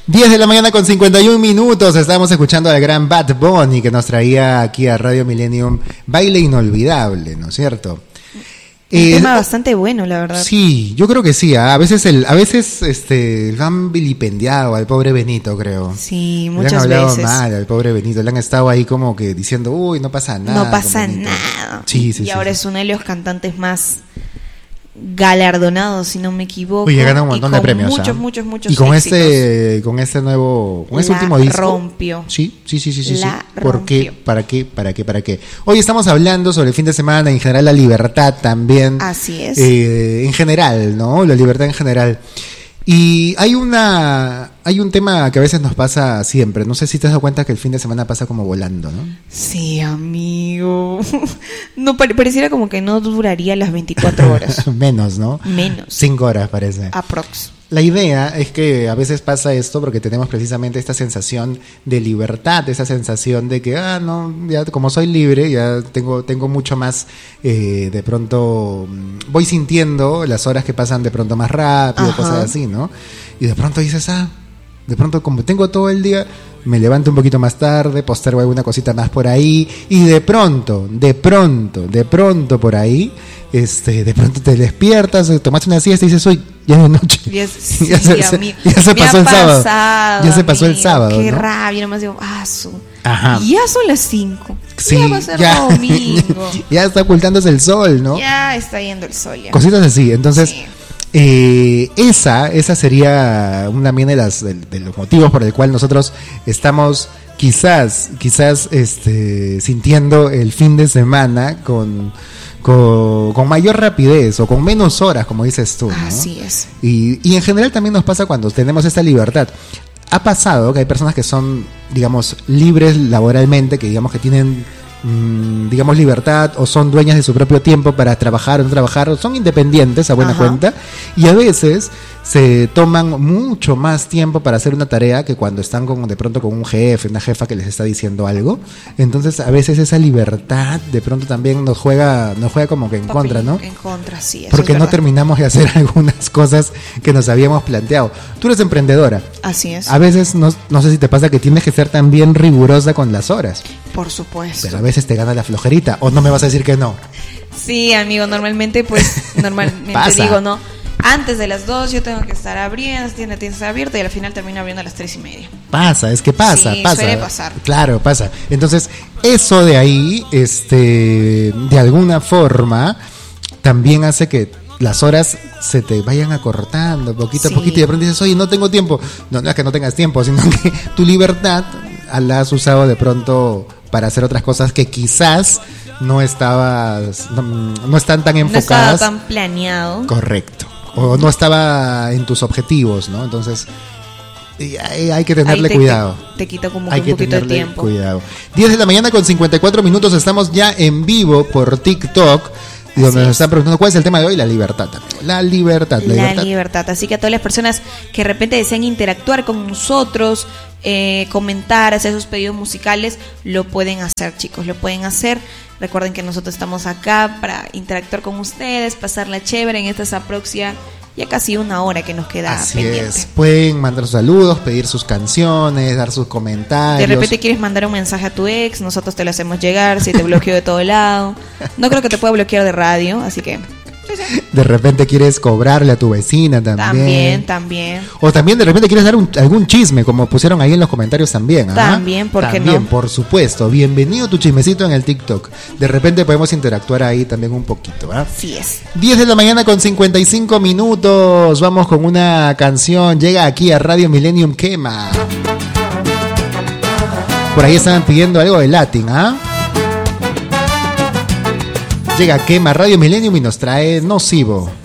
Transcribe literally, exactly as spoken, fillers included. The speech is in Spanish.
diez de la mañana con cincuenta y un minutos. Estamos escuchando al gran Bad Bunny que nos traía aquí a Radio Millennium Baile Inolvidable, ¿no es cierto? Un eh, tema bastante bueno, la verdad. Sí, yo creo que sí. ¿eh? A veces el, a veces este, lo han vilipendiado al pobre Benito, creo. Sí, le muchas han hablado veces. mal al pobre Benito. Le han estado ahí como que diciendo, uy, no pasa nada. No pasa nada. Sí, sí, y sí, ahora sí. es uno de los cantantes más galardonados, si no me equivoco. Oye, gana un montón y de con premios. Muchos, ¿eh? muchos, muchos Y con éxitos. este, con este nuevo, con este La último disco. rompió. Sí, sí, sí, sí, sí. La sí. ¿Por qué? rompió. ¿Para qué? ¿Para qué? ¿Para qué? Hoy estamos hablando sobre el fin de semana, en general la libertad también. Así es. Eh, en general, ¿no? La libertad en general. Y hay una, hay un tema que a veces nos pasa siempre. No sé si te has dado cuenta que el fin de semana pasa como volando, ¿no? Sí, amigo. No pare- pareciera como que no duraría las veinticuatro horas. Menos, ¿no? Menos. Cinco horas parece. Aprox. La idea es que a veces pasa esto porque tenemos precisamente esta sensación de libertad, esa sensación de que, ah, no, ya como soy libre, ya tengo, tengo mucho más, eh, de pronto voy sintiendo las horas que pasan de pronto más rápido, Ajá. cosas así, ¿no? Y de pronto dices, ah, de pronto como tengo todo el día, me levanto un poquito más tarde, postergo alguna cosita más por ahí, y de pronto, de pronto, de pronto por ahí, este, de pronto te despiertas, tomaste una siesta y dices, hoy ya es de noche. Ya, sí, ya se, se- amigo. ya se Me pasó ha el sábado. pasado, Ya se pasó el amigo. sábado, Qué ¿no? rabia, nomás digo, ah, su. Ajá. Y ya son las cinco. Sí, ya va a ser ya, domingo. ya está ocultándose el sol, ¿no? Ya está yendo el sol. Ya. Cositas así. Entonces, Sí. eh, esa, esa sería una también de las de, de los motivos por el cual nosotros estamos quizás, quizás, este, sintiendo el fin de semana con, con, con mayor rapidez o con menos horas, como dices tú, ¿no? Así es. Y, y en general también nos pasa cuando tenemos esta libertad. Ha pasado que hay personas que son, digamos, libres laboralmente, que digamos que tienen, mmm, digamos, libertad o son dueñas de su propio tiempo para trabajar o no trabajar, o son independientes a buena Ajá. cuenta, y a veces se toman mucho más tiempo para hacer una tarea que cuando están con, de pronto con un jefe, una jefa que les está diciendo algo. Entonces a veces esa libertad de pronto también nos juega, nos juega como que en Papi, contra, ¿no? En contra, sí. Eso Porque es no verdad. terminamos de hacer algunas cosas que nos habíamos planteado. Tú eres emprendedora. Así es. A veces, no, no sé si te pasa que tienes que ser también rigurosa con las horas. Por supuesto. Pero a veces te gana la flojerita. ¿O no me vas a decir que no? Sí, amigo, normalmente, pues, normalmente Pasa. digo, no. Antes de las dos yo tengo que estar abriendo, tiene que estar abierta y al final termino abriendo a las tres y media. Pasa, es que pasa, Sí, pasa. suele pasar. Claro, pasa. Entonces, eso de ahí, este, de alguna forma, también hace que las horas se te vayan acortando poquito Sí. a poquito y de pronto dices, oye, no tengo tiempo. No, no es que no tengas tiempo, sino que tu libertad la has usado de pronto para hacer otras cosas que quizás no estabas, no, no están tan No estaba enfocadas. tan planeado. Correcto. O no estaba en tus objetivos, ¿no? Entonces, y hay, hay que tenerle Ahí te- cuidado. Te, te quita como que Hay un que poquito de tenerle tiempo. cuidado. diez de la mañana con cincuenta y cuatro minutos. Estamos ya en vivo por TikTok. Y donde Así nos es. están preguntando cuál es el tema de hoy, la libertad también. La libertad, la, La libertad. libertad. Así que a todas las personas que de repente desean interactuar con nosotros, eh, comentar, hacer sus pedidos musicales, lo pueden hacer, chicos, lo pueden hacer. Recuerden que nosotros estamos acá para interactuar con ustedes, pasarla chévere en esta aproxia ya casi una hora que nos queda Así pendiente. es. Pueden mandar sus saludos, pedir sus canciones, dar sus comentarios. De repente quieres mandar un mensaje a tu ex, nosotros te lo hacemos llegar, si te bloqueo de todo lado. No creo que te pueda bloquear de radio, así que De repente quieres cobrarle a tu vecina también. también, también. O también de repente quieres dar un- algún chisme, como pusieron ahí en los comentarios también. ¿ah? También, ¿por qué También, no? por supuesto. Bienvenido tu chismecito en el TikTok. De repente podemos interactuar ahí también un poquito. ¿ah? Así es. diez de la mañana con cincuenta y cinco minutos. Vamos con una canción. Llega aquí a Radio Millennium Quema. Por ahí estaban pidiendo algo de Latin, ¿ah? Llega Quema Radio Millennium y nos trae Nocivo.